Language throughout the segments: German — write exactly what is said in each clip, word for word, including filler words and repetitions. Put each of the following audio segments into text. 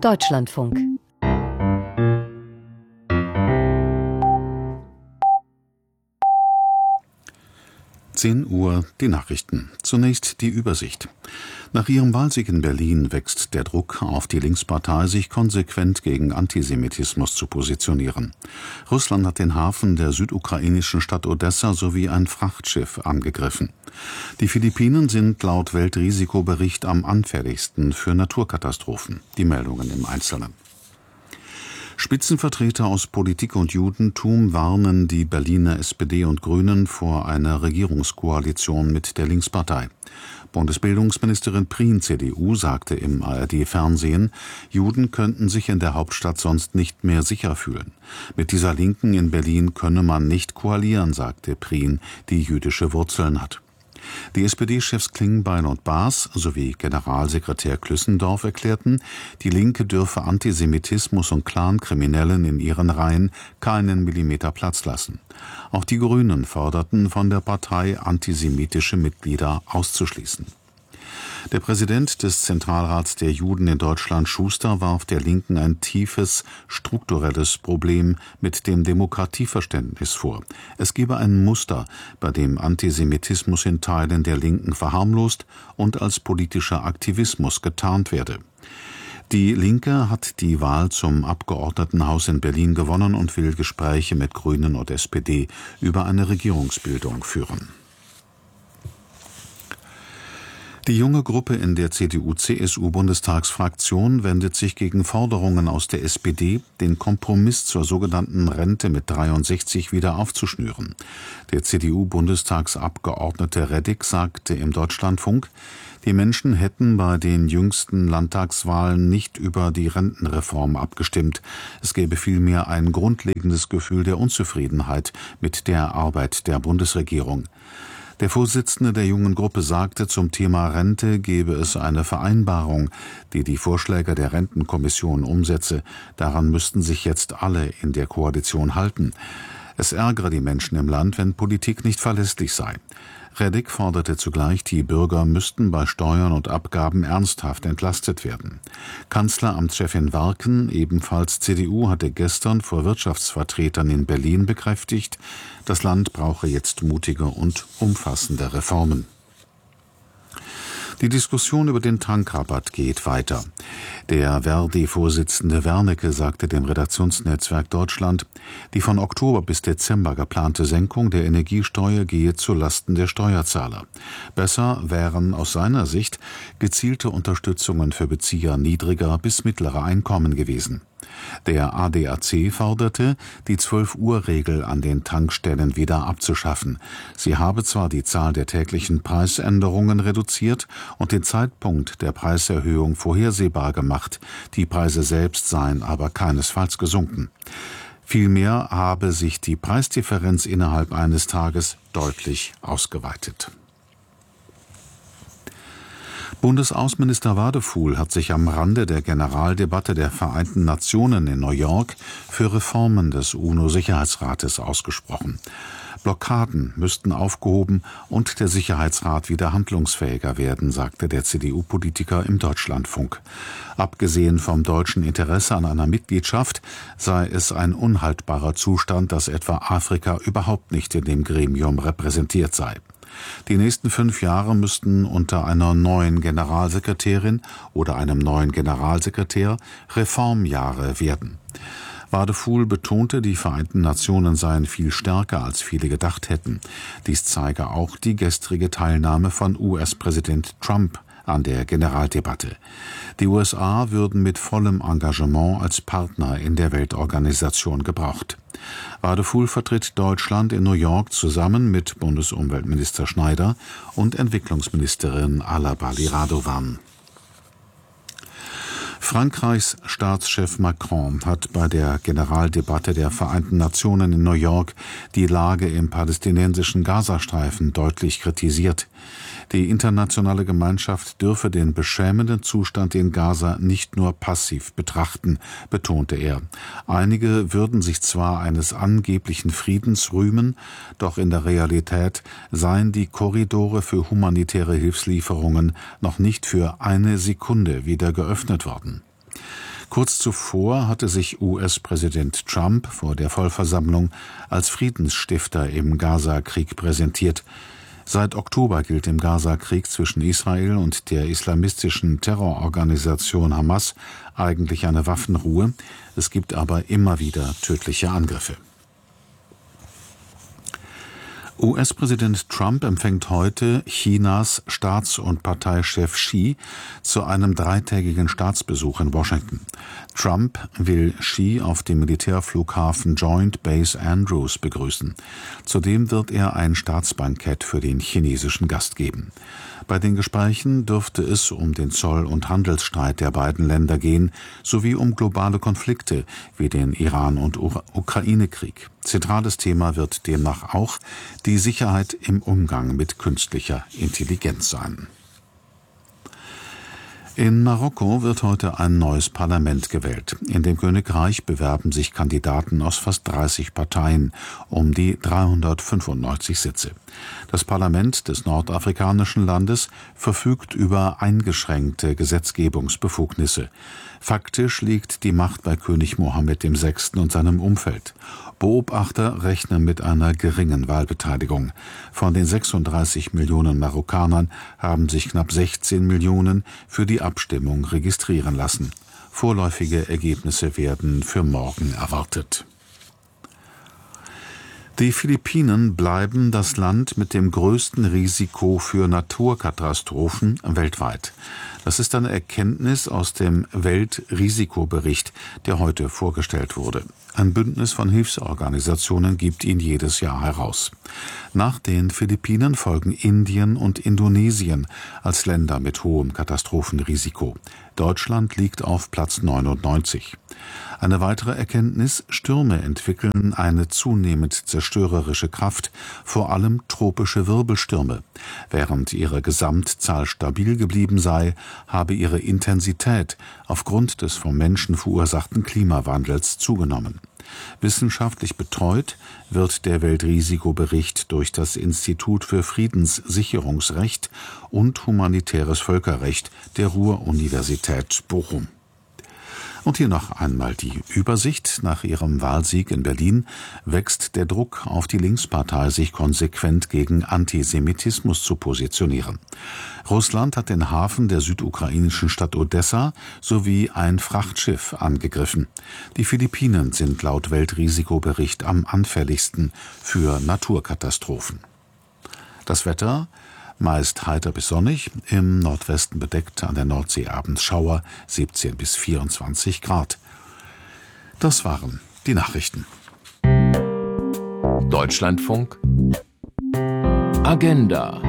Deutschlandfunk. zehn Uhr, die Nachrichten. Zunächst die Übersicht. Nach ihrem Wahlsieg in Berlin wächst der Druck auf die Linkspartei, sich konsequent gegen Antisemitismus zu positionieren. Russland hat den Hafen der südukrainischen Stadt Odessa sowie ein Frachtschiff angegriffen. Die Philippinen sind laut Weltrisikobericht am anfälligsten für Naturkatastrophen. Die Meldungen im Einzelnen. Spitzenvertreter aus Politik und Judentum warnen die Berliner S P D und Grünen vor einer Regierungskoalition mit der Linkspartei. Bundesbildungsministerin Prien, C D U, sagte im A R D-Fernsehen, Juden könnten sich in der Hauptstadt sonst nicht mehr sicher fühlen. Mit dieser Linken in Berlin könne man nicht koalieren, sagte Prien, die jüdische Wurzeln hat. Die S P D-Chefs Klingbeil und Baas sowie Generalsekretär Klüssendorf erklärten, die Linke dürfe Antisemitismus und Clankriminellen in ihren Reihen keinen Millimeter Platz lassen. Auch die Grünen forderten von der Partei, antisemitische Mitglieder auszuschließen. Der Präsident des Zentralrats der Juden in Deutschland, Schuster, warf der Linken ein tiefes, strukturelles Problem mit dem Demokratieverständnis vor. Es gebe ein Muster, bei dem Antisemitismus in Teilen der Linken verharmlost und als politischer Aktivismus getarnt werde. Die Linke hat die Wahl zum Abgeordnetenhaus in Berlin gewonnen und will Gespräche mit Grünen und S P D über eine Regierungsbildung führen. Die junge Gruppe in der C D U-C S U-Bundestagsfraktion wendet sich gegen Forderungen aus der S P D, den Kompromiss zur sogenannten Rente mit dreiundsechzig wieder aufzuschnüren. Der C D U-Bundestagsabgeordnete Reddick sagte im Deutschlandfunk, die Menschen hätten bei den jüngsten Landtagswahlen nicht über die Rentenreform abgestimmt. Es gäbe vielmehr ein grundlegendes Gefühl der Unzufriedenheit mit der Arbeit der Bundesregierung. Der Vorsitzende der jungen Gruppe sagte, zum Thema Rente gebe es eine Vereinbarung, die die Vorschläge der Rentenkommission umsetze. Daran müssten sich jetzt alle in der Koalition halten. Es ärgere die Menschen im Land, wenn Politik nicht verlässlich sei. Reddick forderte zugleich, die Bürger müssten bei Steuern und Abgaben ernsthaft entlastet werden. Kanzleramtschefin Warken, ebenfalls C D U, hatte gestern vor Wirtschaftsvertretern in Berlin bekräftigt, das Land brauche jetzt mutige und umfassende Reformen. Die Diskussion über den Tankrabatt geht weiter. Der Verdi-Vorsitzende Wernicke sagte dem Redaktionsnetzwerk Deutschland, die von Oktober bis Dezember geplante Senkung der Energiesteuer gehe zulasten der Steuerzahler. Besser wären aus seiner Sicht gezielte Unterstützungen für Bezieher niedriger bis mittlerer Einkommen gewesen. Der A D A C forderte, die zwölf-Uhr-Regel an den Tankstellen wieder abzuschaffen. Sie habe zwar die Zahl der täglichen Preisänderungen reduziert und den Zeitpunkt der Preiserhöhung vorhersehbar gemacht, die Preise selbst seien aber keinesfalls gesunken. Vielmehr habe sich die Preisdifferenz innerhalb eines Tages deutlich ausgeweitet. Bundesaußenminister Wadefuhl hat sich am Rande der Generaldebatte der Vereinten Nationen in New York für Reformen des UNO-Sicherheitsrates ausgesprochen. Blockaden müssten aufgehoben und der Sicherheitsrat wieder handlungsfähiger werden, sagte der C D U-Politiker im Deutschlandfunk. Abgesehen vom deutschen Interesse an einer Mitgliedschaft sei es ein unhaltbarer Zustand, dass etwa Afrika überhaupt nicht in dem Gremium repräsentiert sei. Die nächsten fünf Jahre müssten unter einer neuen Generalsekretärin oder einem neuen Generalsekretär Reformjahre werden. Wadefuhl betonte, die Vereinten Nationen seien viel stärker, als viele gedacht hätten. Dies zeige auch die gestrige Teilnahme von U S-Präsident Trump an der Generaldebatte. Die U S A würden mit vollem Engagement als Partner in der Weltorganisation gebraucht. Wadefuhl vertritt Deutschland in New York zusammen mit Bundesumweltminister Schneider und Entwicklungsministerin Alabali Radovan. Frankreichs Staatschef Macron hat bei der Generaldebatte der Vereinten Nationen in New York die Lage im palästinensischen Gazastreifen deutlich kritisiert. Die internationale Gemeinschaft dürfe den beschämenden Zustand in Gaza nicht nur passiv betrachten, betonte er. Einige würden sich zwar eines angeblichen Friedens rühmen, doch in der Realität seien die Korridore für humanitäre Hilfslieferungen noch nicht für eine Sekunde wieder geöffnet worden. Kurz zuvor hatte sich U S-Präsident Trump vor der Vollversammlung als Friedensstifter im Gaza-Krieg präsentiert. Seit Oktober gilt im Gaza-Krieg zwischen Israel und der islamistischen Terrororganisation Hamas eigentlich eine Waffenruhe. Es gibt aber immer wieder tödliche Angriffe. U S-Präsident Trump empfängt heute Chinas Staats- und Parteichef Xi zu einem dreitägigen Staatsbesuch in Washington. Trump will Xi auf dem Militärflughafen Joint Base Andrews begrüßen. Zudem wird er ein Staatsbankett für den chinesischen Gast geben. Bei den Gesprächen dürfte es um den Zoll- und Handelsstreit der beiden Länder gehen, sowie um globale Konflikte wie den Iran- und Ukraine-Krieg. Zentrales Thema wird demnach auch die Sicherheit im Umgang mit künstlicher Intelligenz sein. In Marokko wird heute ein neues Parlament gewählt. In dem Königreich bewerben sich Kandidaten aus fast dreißig Parteien um die dreihundertfünfundneunzig Sitze. Das Parlament des nordafrikanischen Landes verfügt über eingeschränkte Gesetzgebungsbefugnisse. Faktisch liegt die Macht bei König Mohammed der Sechste und seinem Umfeld. Beobachter rechnen mit einer geringen Wahlbeteiligung. Von den sechsunddreißig Millionen Marokkanern haben sich knapp sechzehn Millionen für die Abstimmung registrieren lassen. Vorläufige Ergebnisse werden für morgen erwartet. Die Philippinen bleiben das Land mit dem größten Risiko für Naturkatastrophen weltweit. Das ist eine Erkenntnis aus dem Weltrisikobericht, der heute vorgestellt wurde. Ein Bündnis von Hilfsorganisationen gibt ihn jedes Jahr heraus. Nach den Philippinen folgen Indien und Indonesien als Länder mit hohem Katastrophenrisiko. Deutschland liegt auf Platz neunundneunzig. Eine weitere Erkenntnis: Stürme entwickeln eine zunehmend zerstörerische Kraft, vor allem tropische Wirbelstürme. Während ihre Gesamtzahl stabil geblieben sei, habe ihre Intensität aufgrund des vom Menschen verursachten Klimawandels zugenommen. Wissenschaftlich betreut wird der Weltrisikobericht durch das Institut für Friedenssicherungsrecht und humanitäres Völkerrecht der Ruhr-Universität Bochum. Und hier noch einmal die Übersicht. Nach ihrem Wahlsieg in Berlin wächst der Druck auf die Linkspartei, sich konsequent gegen Antisemitismus zu positionieren. Russland hat den Hafen der südukrainischen Stadt Odessa sowie ein Frachtschiff angegriffen. Die Philippinen sind laut Weltrisikobericht am anfälligsten für Naturkatastrophen. Das Wetter: meist heiter bis sonnig, im Nordwesten bedeckt, an der Nordsee abends Schauer, siebzehn bis vierundzwanzig Grad. Das waren die Nachrichten. Deutschlandfunk Agenda.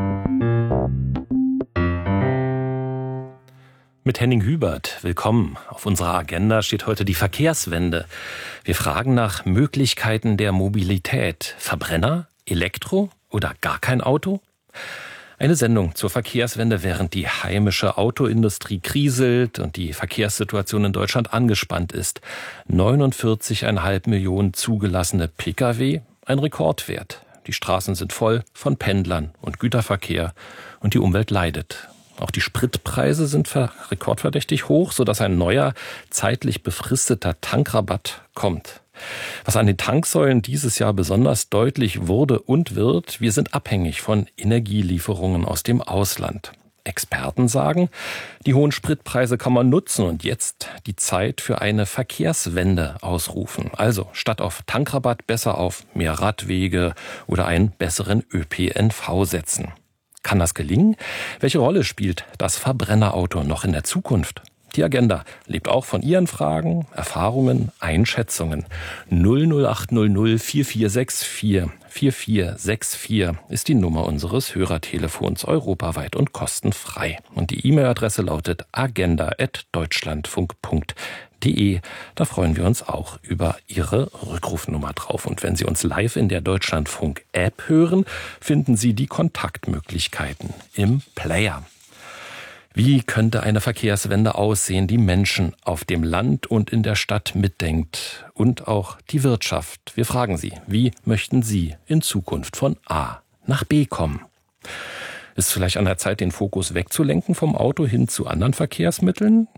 Mit Henning Hubert, willkommen. Auf unserer Agenda steht heute die Verkehrswende. Wir fragen nach Möglichkeiten der Mobilität. Verbrenner, Elektro oder gar kein Auto? Eine Sendung zur Verkehrswende, während die heimische Autoindustrie kriselt und die Verkehrssituation in Deutschland angespannt ist. neunundvierzig Komma fünf Millionen zugelassene Pkw, ein Rekordwert. Die Straßen sind voll von Pendlern und Güterverkehr und die Umwelt leidet. Auch die Spritpreise sind rekordverdächtig hoch, sodass ein neuer, zeitlich befristeter Tankrabatt kommt. Was an den Tanksäulen dieses Jahr besonders deutlich wurde und wird: wir sind abhängig von Energielieferungen aus dem Ausland. Experten sagen, die hohen Spritpreise kann man nutzen und jetzt die Zeit für eine Verkehrswende ausrufen. Also statt auf Tankrabatt besser auf mehr Radwege oder einen besseren Ö P N V setzen. Kann das gelingen? Welche Rolle spielt das Verbrennerauto noch in der Zukunft? Die Agenda lebt auch von Ihren Fragen, Erfahrungen, Einschätzungen. null null acht null null vier vier sechs vier vier vier sechs vier ist die Nummer unseres Hörertelefons, europaweit und kostenfrei. Und die E-Mail-Adresse lautet agenda at deutschlandfunk punkt de. Da freuen wir uns auch über Ihre Rückrufnummer drauf. Und wenn Sie uns live in der Deutschlandfunk-App hören, finden Sie die Kontaktmöglichkeiten im Player. Wie könnte eine Verkehrswende aussehen, die Menschen auf dem Land und in der Stadt mitdenkt und auch die Wirtschaft? Wir fragen Sie, wie möchten Sie in Zukunft von A nach B kommen? Ist vielleicht an der Zeit, den Fokus wegzulenken vom Auto hin zu anderen Verkehrsmitteln?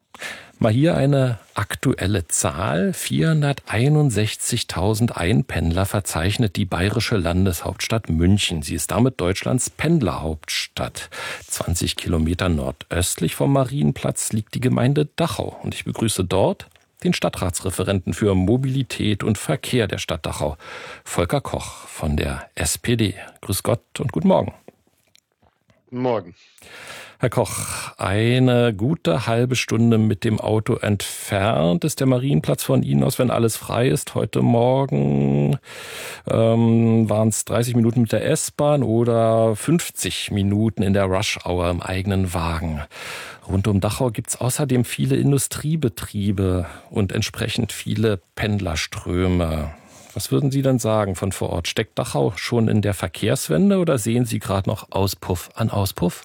Mal hier eine aktuelle Zahl. vierhunderteinundsechzigtausend Einpendler verzeichnet die bayerische Landeshauptstadt München. Sie ist damit Deutschlands Pendlerhauptstadt. zwanzig Kilometer nordöstlich vom Marienplatz liegt die Gemeinde Dachau. Und ich begrüße dort den Stadtratsreferenten für Mobilität und Verkehr der Stadt Dachau, Volker Koch von der S P D. Grüß Gott und guten Morgen. Guten Morgen. Herr Koch, eine gute halbe Stunde mit dem Auto entfernt ist der Marienplatz von Ihnen aus, wenn alles frei ist. Heute Morgen ähm, waren es dreißig Minuten mit der S-Bahn oder fünfzig Minuten in der Rush-Hour im eigenen Wagen. Rund um Dachau gibt es außerdem viele Industriebetriebe und entsprechend viele Pendlerströme. Was würden Sie denn sagen von vor Ort? Steckt Dachau schon in der Verkehrswende oder sehen Sie gerade noch Auspuff an Auspuff?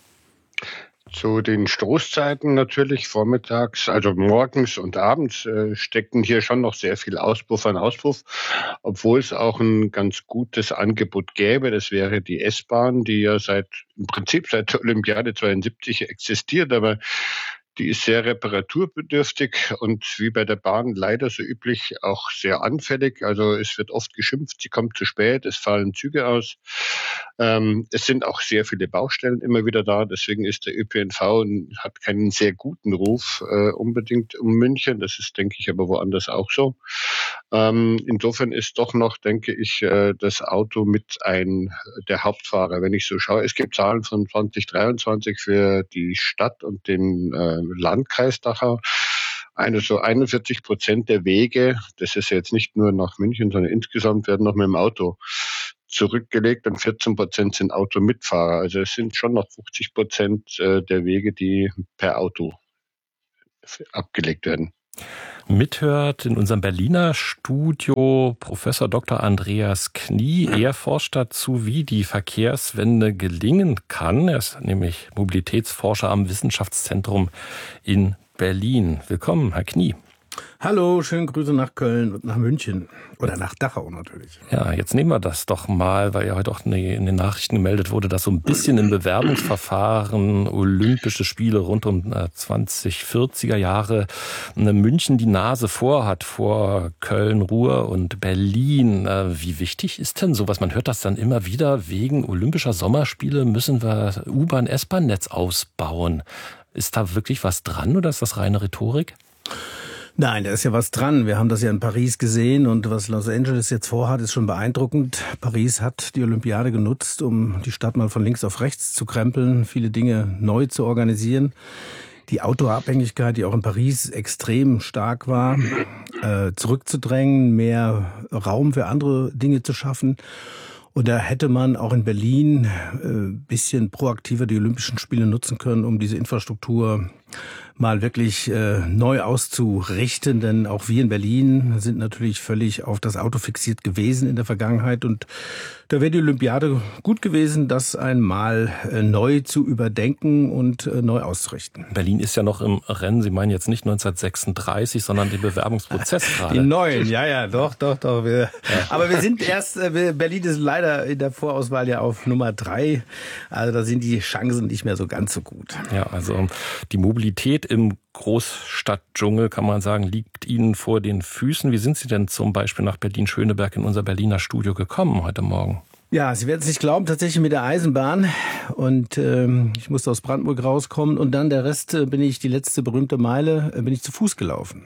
Zu den Stoßzeiten natürlich vormittags, also morgens und abends äh, stecken hier schon noch sehr viel Auspuff an Auspuff, obwohl es auch ein ganz gutes Angebot gäbe. Das wäre die S-Bahn, die ja seit im Prinzip seit der Olympiade zweiundsiebzig existiert, aber die ist sehr reparaturbedürftig und wie bei der Bahn leider so üblich auch sehr anfällig. Also es wird oft geschimpft, sie kommt zu spät, es fallen Züge aus. Ähm, es sind auch sehr viele Baustellen immer wieder da. Deswegen ist der Ö P N V hat keinen sehr guten Ruf äh, unbedingt um München. Das ist, denke ich, aber woanders auch so. Ähm, insofern ist doch noch, denke ich, äh, das Auto mit ein der Hauptfahrer. Wenn ich so schaue, es gibt Zahlen von zwanzig dreiundzwanzig für die Stadt und den äh, Landkreis Dachau. Eine so einundvierzig Prozent der Wege, das ist jetzt nicht nur nach München, sondern insgesamt werden noch mit dem Auto zurückgelegt und vierzehn Prozent sind Automitfahrer. Also es sind schon noch fünfzig Prozent der Wege, die per Auto abgelegt werden. Mithört in unserem Berliner Studio Professor Doktor Andreas Knie. Er forscht dazu, wie die Verkehrswende gelingen kann. Er ist nämlich Mobilitätsforscher am Wissenschaftszentrum in Berlin. Willkommen, Herr Knie. Hallo, schöne Grüße nach Köln und nach München. Oder nach Dachau natürlich. Ja, jetzt nehmen wir das doch mal, weil ja heute auch in den Nachrichten gemeldet wurde, dass so ein bisschen im Bewerbungsverfahren Olympische Spiele rund um zwanzig vierziger Jahre München die Nase vor hat, vor Köln, Ruhr und Berlin. Wie wichtig ist denn sowas? Man hört das dann immer wieder, wegen Olympischer Sommerspiele müssen wir U-Bahn-, S-Bahn-Netz ausbauen. Ist da wirklich was dran oder ist das reine Rhetorik? Nein, da ist ja was dran. Wir haben das ja in Paris gesehen und was Los Angeles jetzt vorhat, ist schon beeindruckend. Paris hat die Olympiade genutzt, um die Stadt mal von links auf rechts zu krempeln, viele Dinge neu zu organisieren. Die Autoabhängigkeit, die auch in Paris extrem stark war, äh, zurückzudrängen, mehr Raum für andere Dinge zu schaffen. Und da hätte man auch in Berlin ein äh, bisschen proaktiver die Olympischen Spiele nutzen können, um diese Infrastruktur mal wirklich äh, neu auszurichten. Denn auch wir in Berlin sind natürlich völlig auf das Auto fixiert gewesen in der Vergangenheit. Und da wäre die Olympiade gut gewesen, das einmal äh, neu zu überdenken und äh, neu auszurichten. Berlin ist ja noch im Rennen. Sie meinen jetzt nicht neunzehnhundertsechsunddreißig, sondern den Bewerbungsprozess gerade. Die neuen, ja, ja, doch, doch, doch. Wir, ja. Aber wir sind erst, äh, Berlin ist leider in der Vorauswahl ja auf Nummer drei. Also da sind die Chancen nicht mehr so ganz so gut. Ja, also die Mobilität im Großstadtdschungel, kann man sagen, liegt Ihnen vor den Füßen. Wie sind Sie denn zum Beispiel nach Berlin-Schöneberg in unser Berliner Studio gekommen heute Morgen? Ja, Sie werden es nicht glauben, tatsächlich mit der Eisenbahn. Und ähm, ich musste aus Brandenburg rauskommen. Und dann der Rest äh, bin ich, die letzte berühmte Meile, äh, bin ich zu Fuß gelaufen.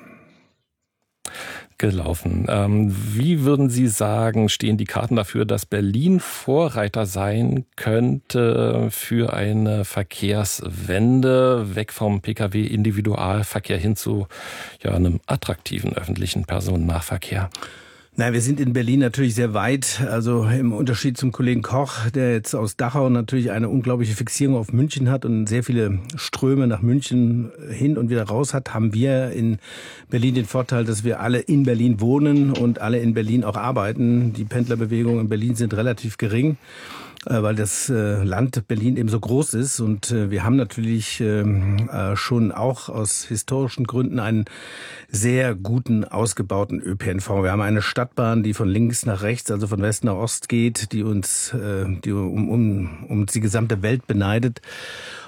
gelaufen. Ähm, wie würden Sie sagen, stehen die Karten dafür, dass Berlin Vorreiter sein könnte für eine Verkehrswende, weg vom Pkw-Individualverkehr hin zu ja, einem attraktiven öffentlichen Personennahverkehr? Nein, wir sind in Berlin natürlich sehr weit. Also im Unterschied zum Kollegen Koch, der jetzt aus Dachau natürlich eine unglaubliche Fixierung auf München hat und sehr viele Ströme nach München hin und wieder raus hat, haben wir in Berlin den Vorteil, dass wir alle in Berlin wohnen und alle in Berlin auch arbeiten. Die Pendlerbewegungen in Berlin sind relativ gering, weil das Land Berlin eben so groß ist. Und wir haben natürlich schon auch aus historischen Gründen einen sehr guten, ausgebauten Ö P N V. Wir haben eine Stadtbahn, die von links nach rechts, also von West nach Ost geht, die uns die um, um, um die gesamte Welt beneidet.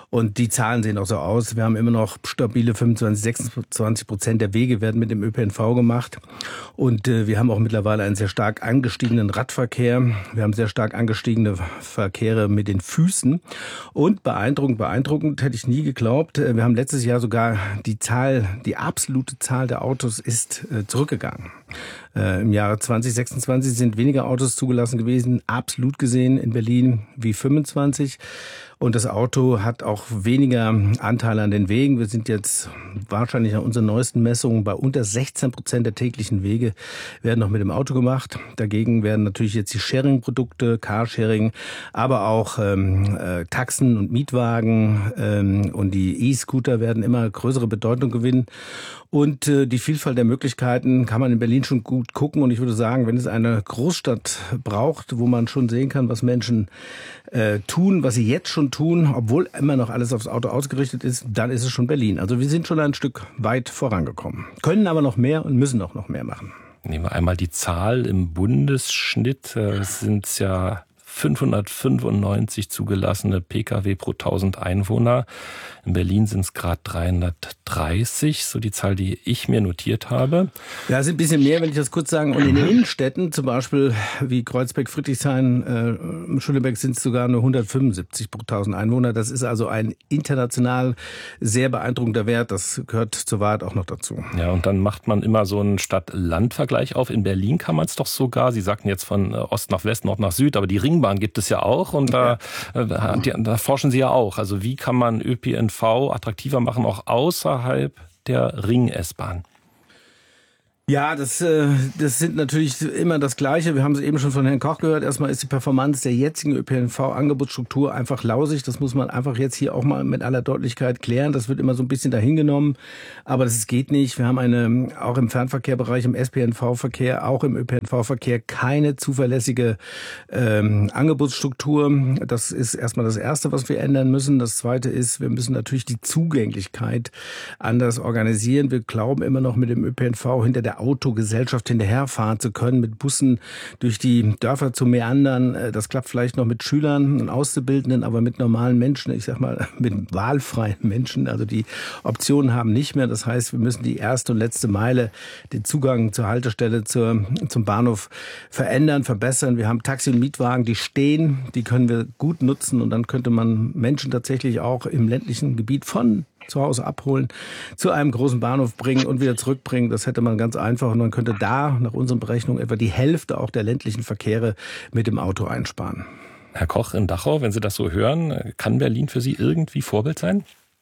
Und die Zahlen sehen auch so aus. Wir haben immer noch stabile fünfundzwanzig, sechsundzwanzig Prozent der Wege werden mit dem Ö P N V gemacht. Und äh, wir haben auch mittlerweile einen sehr stark angestiegenen Radverkehr. Wir haben sehr stark angestiegene Verkehre mit den Füßen. Und beeindruckend, beeindruckend hätte ich nie geglaubt. Wir haben letztes Jahr sogar die Zahl, die absolute Zahl der Autos ist äh, zurückgegangen. Äh, Im Jahre zwanzig sechsundzwanzig sind weniger Autos zugelassen gewesen, absolut gesehen in Berlin wie fünfundzwanzig. Und das Auto hat auch weniger Anteile an den Wegen. Wir sind jetzt wahrscheinlich nach unseren neuesten Messungen bei unter sechzehn Prozent der täglichen Wege werden noch mit dem Auto gemacht. Dagegen werden natürlich jetzt die Sharing-Produkte, Carsharing, aber auch ähm, äh, Taxen und Mietwagen ähm, und die E-Scooter werden immer größere Bedeutung gewinnen. Und äh, die Vielfalt der Möglichkeiten kann man in Berlin schon gut gucken. Und ich würde sagen, wenn es eine Großstadt braucht, wo man schon sehen kann, was Menschen äh, tun, was sie jetzt schon tun, obwohl immer noch alles aufs Auto ausgerichtet ist, dann ist es schon Berlin. Also wir sind schon ein Stück weit vorangekommen, können aber noch mehr und müssen auch noch mehr machen. Nehmen wir einmal die Zahl im Bundesschnitt, äh, sind es ja fünfhundertfünfundneunzig zugelassene Pkw pro tausend Einwohner. In Berlin sind es gerade dreihundertdreißig, so die Zahl, die ich mir notiert habe. Ja, es sind ein bisschen mehr, wenn ich das kurz sagen. Und in den Innenstädten, zum Beispiel wie Kreuzberg, Friedrichshain, äh, Schöneberg, sind es sogar nur hundertfünfundsiebzig pro tausend Einwohner. Das ist also ein international sehr beeindruckender Wert. Das gehört zur Wahrheit auch noch dazu. Ja, und dann macht man immer so einen Stadt-Land-Vergleich auf. In Berlin kann man es doch sogar. Sie sagten jetzt von Ost nach West, Nord nach Süd, aber die Ringbahn gibt es ja auch. Und da, ja. da, da forschen Sie ja auch. Also wie kann man Ö P N V attraktiver machen, auch außerhalb der Ring-S-Bahn? Ja, das, äh, das sind natürlich immer das Gleiche. Wir haben es eben schon von Herrn Koch gehört. Erstmal ist die Performance der jetzigen Ö P N V-Angebotsstruktur einfach lausig. Das muss man einfach jetzt hier auch mal mit aller Deutlichkeit klären. Das wird immer so ein bisschen dahingenommen. Aber das geht nicht. Wir haben eine, auch im Fernverkehrbereich, im S P N V-Verkehr, auch im Ö P N V-Verkehr keine zuverlässige ähm, Angebotsstruktur. Das ist erstmal das Erste, was wir ändern müssen. Das Zweite ist, wir müssen natürlich die Zugänglichkeit anders organisieren. Wir glauben immer noch mit dem Ö P N V hinter der Autogesellschaft hinterherfahren zu können, mit Bussen durch die Dörfer zu meandern. Das klappt vielleicht noch mit Schülern und Auszubildenden, aber mit normalen Menschen, ich sag mal, mit wahlfreien Menschen, also die Optionen haben nicht mehr. Das heißt, wir müssen die erste und letzte Meile, den Zugang zur Haltestelle, zur, zum Bahnhof verändern, verbessern. Wir haben Taxi- und Mietwagen, die stehen, die können wir gut nutzen und dann könnte man Menschen tatsächlich auch im ländlichen Gebiet von zu Hause abholen, zu einem großen Bahnhof bringen und wieder zurückbringen. Das hätte man ganz einfach und man könnte da nach unseren Berechnungen etwa die Hälfte auch der ländlichen Verkehre mit dem Auto einsparen. Herr Koch in Dachau, wenn Sie das so hören, kann Berlin für Sie irgendwie Vorbild sein?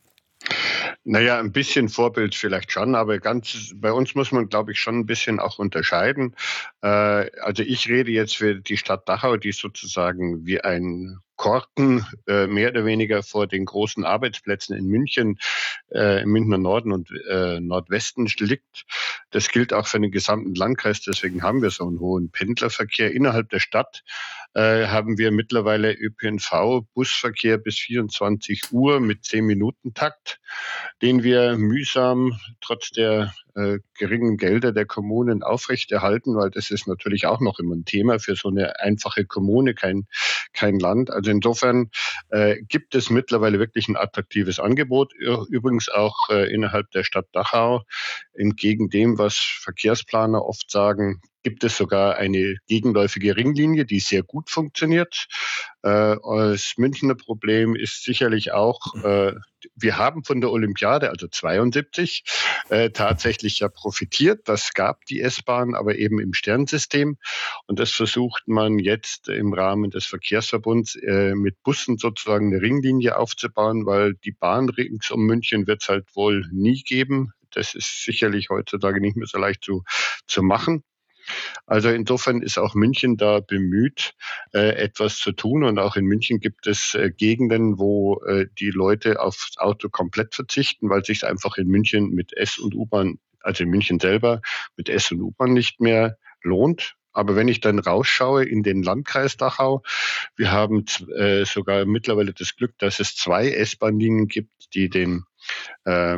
Naja, ein bisschen Vorbild vielleicht schon, aber ganz bei uns muss man, glaube ich, schon ein bisschen auch unterscheiden. Äh, also ich rede jetzt für die Stadt Dachau, die sozusagen wie ein Korken äh, mehr oder weniger vor den großen Arbeitsplätzen in München, äh, im Münchner Norden und äh, Nordwesten liegt. Das gilt auch für den gesamten Landkreis, deswegen haben wir so einen hohen Pendlerverkehr. Innerhalb der Stadt äh, haben wir mittlerweile Ö P N V-Busverkehr bis vierundzwanzig Uhr mit zehn Minuten Takt, den wir mühsam trotz der äh, geringen Gelder der Kommunen aufrechterhalten, weil das ist natürlich auch noch immer ein Thema für so eine einfache Kommune, kein, kein Land. Also insofern äh, gibt es mittlerweile wirklich ein attraktives Angebot, übrigens auch äh, innerhalb der Stadt Dachau. Entgegen dem, was Verkehrsplaner oft sagen, gibt es sogar eine gegenläufige Ringlinie, die sehr gut funktioniert. Äh, das Münchner Problem ist sicherlich auch, äh, wir haben von der Olympiade, also zweiundsiebzig, äh, tatsächlich ja profitiert. Das gab die S-Bahn, aber eben im Sternsystem. Und das versucht man jetzt im Rahmen des Verkehrsverbunds äh, mit Bussen sozusagen eine Ringlinie aufzubauen, weil die Bahn rings um München wird es halt wohl nie geben. Das ist sicherlich heutzutage nicht mehr so leicht zu, zu machen. Also insofern ist auch München da bemüht, äh, etwas zu tun. Und auch in München gibt es äh, Gegenden, wo äh, die Leute aufs Auto komplett verzichten, weil es sich einfach in München mit S- und U-Bahn, also in München selber, mit S- und U-Bahn nicht mehr lohnt. Aber wenn ich dann rausschaue in den Landkreis Dachau, wir haben äh, sogar mittlerweile das Glück, dass es zwei S-Bahn-Linien gibt, die den äh,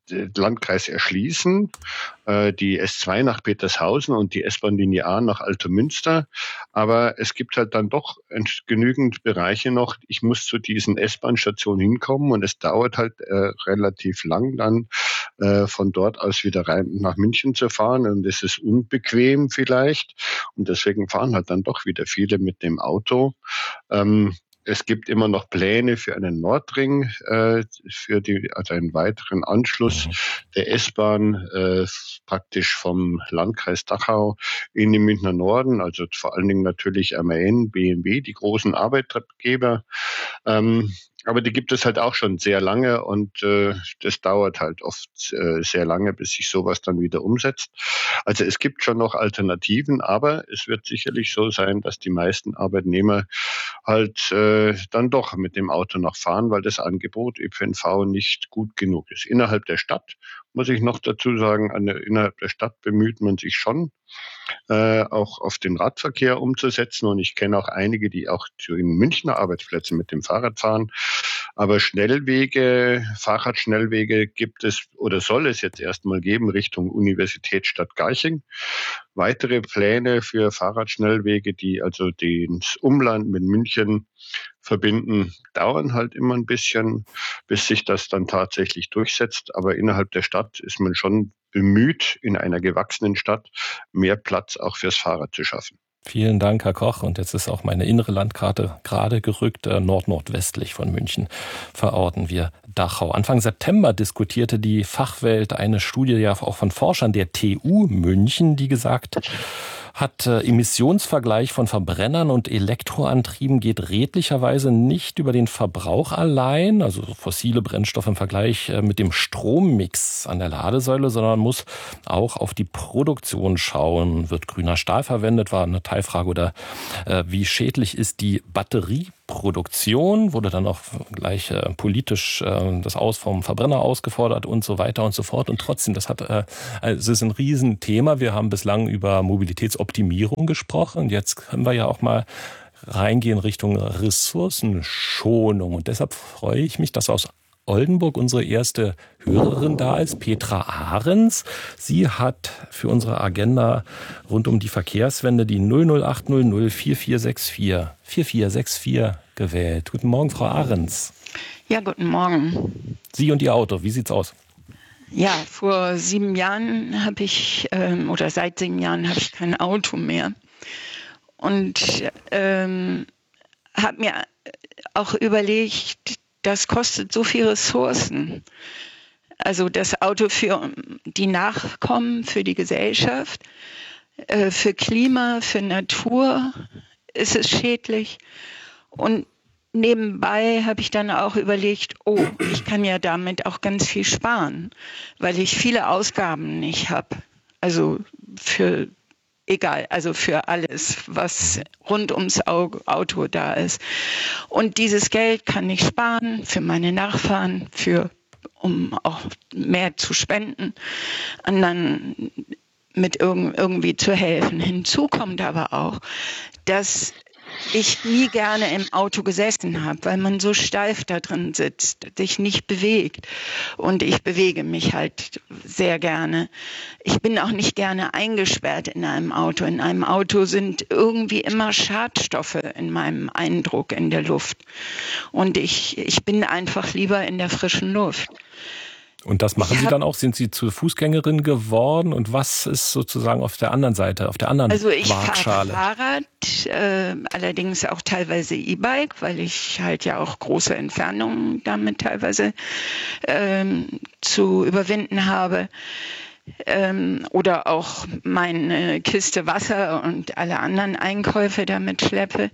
Landkreis erschließen, äh, die S zwei nach Petershausen und die S-Bahn-Linie A nach Altomünster. Aber es gibt halt dann doch genügend Bereiche noch. Ich muss zu diesen S-Bahn-Stationen hinkommen und es dauert halt äh, relativ lang dann äh, von dort aus wieder rein nach München zu fahren und es ist unbequem vielleicht und deswegen fahren halt dann doch wieder viele mit dem Auto. Ähm, Es gibt immer noch Pläne für einen Nordring, äh, für die, also einen weiteren Anschluss der S-Bahn äh, praktisch vom Landkreis Dachau in den Münchner Norden, also vor allen Dingen natürlich M A N, B M W, die großen Arbeitgeber. Ähm, aber die gibt es halt auch schon sehr lange und äh, das dauert halt oft äh, sehr lange, bis sich sowas dann wieder umsetzt. Also es gibt schon noch Alternativen, aber es wird sicherlich so sein, dass die meisten Arbeitnehmer halt äh, dann doch mit dem Auto noch fahren, weil das Angebot Ö P N V nicht gut genug ist. Innerhalb der Stadt, muss ich noch dazu sagen, an der, innerhalb der Stadt bemüht man sich schon, äh, auch auf den Radverkehr umzusetzen. Und ich kenne auch einige, die auch zu den Münchner Arbeitsplätzen mit dem Fahrrad fahren. Aber Schnellwege, Fahrradschnellwege gibt es oder soll es jetzt erstmal geben Richtung Universitätsstadt Garching. Weitere Pläne für Fahrradschnellwege, die also das Umland mit München verbinden, dauern halt immer ein bisschen, bis sich das dann tatsächlich durchsetzt. Aber innerhalb der Stadt ist man schon bemüht, in einer gewachsenen Stadt mehr Platz auch fürs Fahrrad zu schaffen. Vielen Dank, Herr Koch. Und jetzt ist auch meine innere Landkarte gerade gerückt. Nord-nordwestlich von München verorten wir Dachau. Anfang September diskutierte die Fachwelt eine Studie ja auch von Forschern der T U München, die gesagt hat, äh, Emissionsvergleich von Verbrennern und Elektroantrieben geht redlicherweise nicht über den Verbrauch allein, also fossile Brennstoffe im Vergleich äh, mit dem Strommix an der Ladesäule, sondern muss auch auf die Produktion schauen. Wird grüner Stahl verwendet, war eine Teilfrage, oder äh, wie schädlich ist die Batterieproduktion, wurde dann auch gleich äh, politisch äh, das Aus vom Verbrenner ausgefordert und so weiter und so fort. Und trotzdem, das hat, äh, also es ist ein Riesenthema. Wir haben bislang über Mobilitätsoptimierung gesprochen. Jetzt können wir ja auch mal reingehen Richtung Ressourcenschonung. Und deshalb freue ich mich, dass aus Oldenburg unsere erste Hörerin da ist, Petra Ahrens. Sie hat für unsere Agenda rund um die Verkehrswende die null null acht null null vier vier sechs vier vier vier sechs vier gewählt. Guten Morgen, Frau Ahrens. Ja, guten Morgen. Sie und Ihr Auto, wie sieht's aus? Ja, vor sieben Jahren habe ich, ähm, oder seit sieben Jahren habe ich kein Auto mehr. Und ähm, habe mir auch überlegt, das kostet so viel Ressourcen. Also das Auto für die Nachkommen, für die Gesellschaft, äh, für Klima, für Natur ist es schädlich. Und nebenbei habe ich dann auch überlegt, oh, ich kann ja damit auch ganz viel sparen, weil ich viele Ausgaben nicht habe. Also für, egal, also für alles, was rund ums Auto da ist. Und dieses Geld kann ich sparen für meine Nachfahren, für, um auch mehr zu spenden, anderen mit irg- irgendwie zu helfen. Hinzu kommt aber auch, dass ich nie gerne im Auto gesessen habe, weil man so steif da drin sitzt, sich nicht bewegt. Und ich bewege mich halt sehr gerne. Ich bin auch nicht gerne eingesperrt in einem Auto. In einem Auto sind irgendwie immer Schadstoffe in meinem Eindruck in der Luft. Und ich, ich bin einfach lieber in der frischen Luft. Und das machen Sie dann auch? Sind Sie zur Fußgängerin geworden? Und was ist sozusagen auf der anderen Seite, auf der anderen Also ich Waagschale? fahre Fahrrad, äh, allerdings auch teilweise E-Bike, weil ich halt ja auch große Entfernungen damit teilweise ähm, zu überwinden habe. Ähm, oder auch meine Kiste Wasser und alle anderen Einkäufe damit schleppe.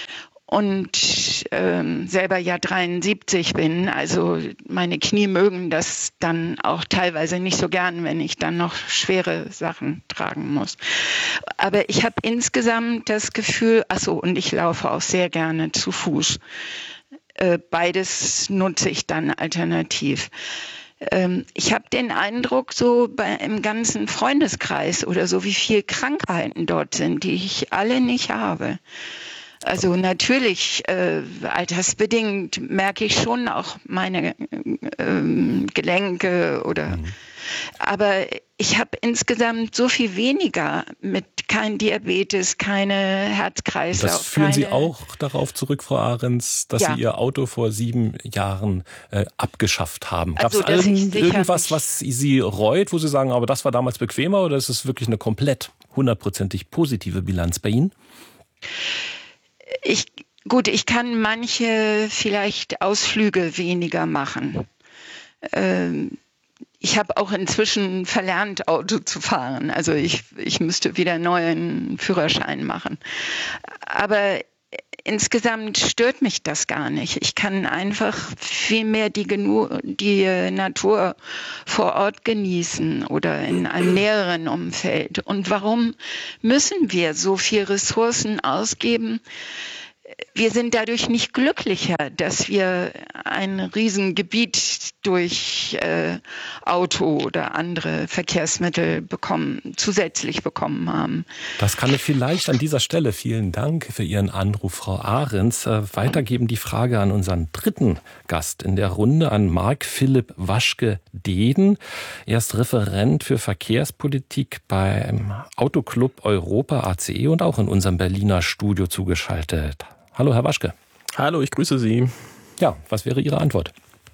Und ähm, selber ja dreiundsiebzig bin, also meine Knie mögen das dann auch teilweise nicht so gern, wenn ich dann noch schwere Sachen tragen muss. Aber ich habe insgesamt das Gefühl, ach so, und ich laufe auch sehr gerne zu Fuß. Äh, beides nutze ich dann alternativ. Ähm, ich habe den Eindruck, so bei, im ganzen Freundeskreis oder so, wie viele Krankheiten dort sind, die ich alle nicht habe. Also natürlich, äh, altersbedingt merke ich schon auch meine äh, Gelenke oder, mhm. aber ich habe insgesamt so viel weniger mit kein Diabetes, keine Herz-Kreislauf. Das führen keine... Sie auch darauf zurück, Frau Ahrens, dass ja. Sie Ihr Auto vor sieben Jahren äh, abgeschafft haben. Gab es also, irgendwas, was Sie reut, wo Sie sagen, aber das war damals bequemer, oder ist es wirklich eine komplett hundertprozentig positive Bilanz bei Ihnen? Ich, gut, ich kann manche vielleicht Ausflüge weniger machen. Ähm, Ich habe auch inzwischen verlernt, Auto zu fahren. Also ich, ich müsste wieder einen neuen Führerschein machen. Aber insgesamt stört mich das gar nicht. Ich kann einfach viel mehr die, die Natur vor Ort genießen oder in einem näheren Umfeld. Und warum müssen wir so viel Ressourcen ausgeben? Wir sind dadurch nicht glücklicher, dass wir ein Riesengebiet durch äh, Auto oder andere Verkehrsmittel bekommen, zusätzlich bekommen haben. Das kann ich vielleicht an dieser Stelle, vielen Dank für Ihren Anruf, Frau Ahrens, äh, weitergeben. Die Frage an unseren dritten Gast in der Runde, an Marc-Philipp Waschke-Dehden. Er ist Referent für Verkehrspolitik beim Autoclub Europa A C E und auch in unserem Berliner Studio zugeschaltet. Hallo, Herr Waschke. Hallo, ich grüße Sie. Ja, was wäre Ihre Antwort?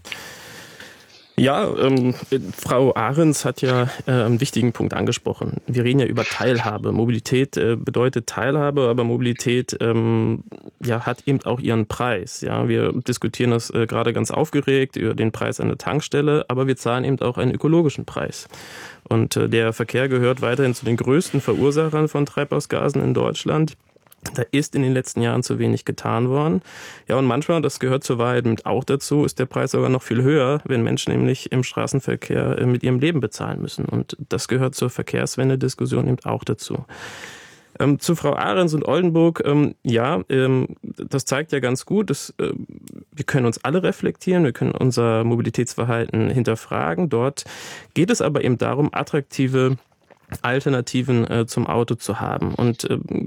Ja, ähm, Frau Ahrens hat ja äh, einen wichtigen Punkt angesprochen. Wir reden ja über Teilhabe. Mobilität äh, bedeutet Teilhabe, aber Mobilität ähm, ja, hat eben auch ihren Preis. Ja, wir diskutieren das äh, gerade ganz aufgeregt über den Preis an der Tankstelle, aber wir zahlen eben auch einen ökologischen Preis. Und äh, der Verkehr gehört weiterhin zu den größten Verursachern von Treibhausgasen in Deutschland. Da ist in den letzten Jahren zu wenig getan worden. Ja, und manchmal, das gehört zur Wahrheit mit auch dazu, ist der Preis sogar noch viel höher, wenn Menschen nämlich im Straßenverkehr mit ihrem Leben bezahlen müssen. Und das gehört zur Verkehrswende-Diskussion eben auch dazu. Ähm, zu Frau Ahrens und Oldenburg, ähm, ja, ähm, das zeigt ja ganz gut, dass äh, wir können uns alle reflektieren, wir können unser Mobilitätsverhalten hinterfragen. Dort geht es aber eben darum, attraktive Alternativen äh, zum Auto zu haben. Und äh,